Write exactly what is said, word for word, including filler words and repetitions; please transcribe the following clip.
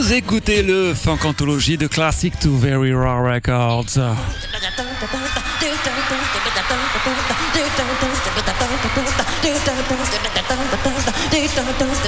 Vous écoutez le Funk Anthology de Classic to Very Raw Records.